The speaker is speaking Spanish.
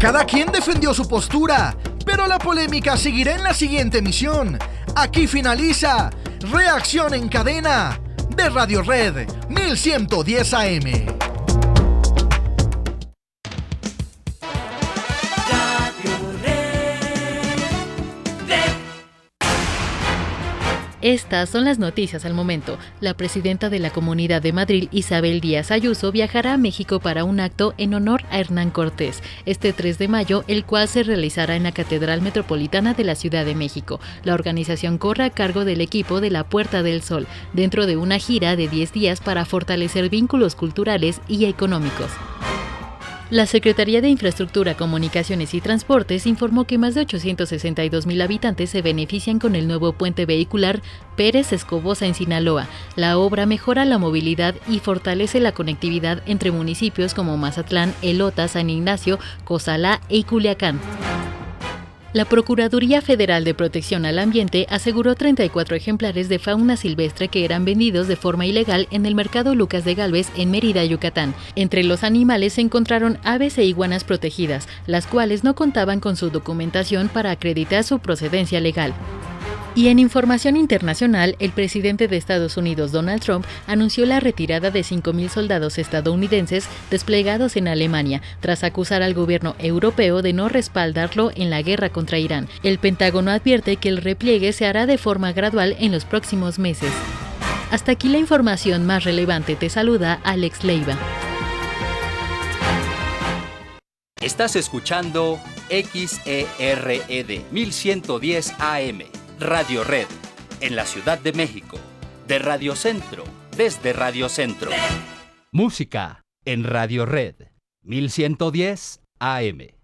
Cada quien defendió su postura, pero la polémica seguirá en la siguiente emisión. Aquí finaliza Reacción en Cadena de Radio Red 1110 AM. Estas son las noticias al momento. La presidenta de la Comunidad de Madrid, Isabel Díaz Ayuso, viajará a México para un acto en honor a Hernán Cortés, este 3 de mayo, el cual se realizará en la Catedral Metropolitana de la Ciudad de México. La organización corre a cargo del equipo de la Puerta del Sol, dentro de una gira de 10 días para fortalecer vínculos culturales y económicos. La Secretaría de Infraestructura, Comunicaciones y Transportes informó que más de 862,000 habitantes se benefician con el nuevo puente vehicular Pérez Escobosa en Sinaloa. La obra mejora la movilidad y fortalece la conectividad entre municipios como Mazatlán, Elota, San Ignacio, Cozalá y Culiacán. La Procuraduría Federal de Protección al Ambiente aseguró 34 ejemplares de fauna silvestre que eran vendidos de forma ilegal en el mercado Lucas de Gálvez en Mérida, Yucatán. Entre los animales se encontraron aves e iguanas protegidas, las cuales no contaban con su documentación para acreditar su procedencia legal. Y en información internacional, el presidente de Estados Unidos, Donald Trump, anunció la retirada de 5,000 soldados estadounidenses desplegados en Alemania, tras acusar al gobierno europeo de no respaldarlo en la guerra contra Irán. El Pentágono advierte que el repliegue se hará de forma gradual en los próximos meses. Hasta aquí la información más relevante. Te saluda Alex Leiva. Estás escuchando XERED 1110 AM. Radio Red, en la Ciudad de México, de Radio Centro, desde Radio Centro. Música en Radio Red, 1110 AM.